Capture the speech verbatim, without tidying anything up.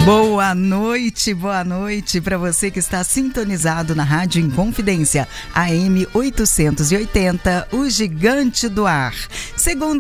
Boa noite, boa noite para você que está sintonizado na Rádio Inconfidência, A M oitocentos e oitenta, o Gigante do Ar. Segunda